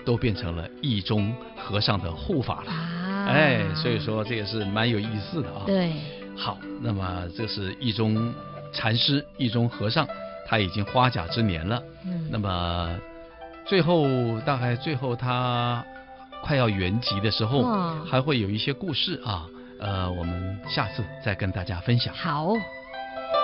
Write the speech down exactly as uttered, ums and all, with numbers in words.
都变成了义中和尚的护法了。 啊， 哎，所以说这也是蛮有意思的啊。 对， 好，那么这是义中禅师、义中和尚，他已经花甲之年了。 嗯， 那么最后大概最后他快要圆寂的时候， 哇还会有一些故事啊，呃，我们下次再跟大家分享。 好。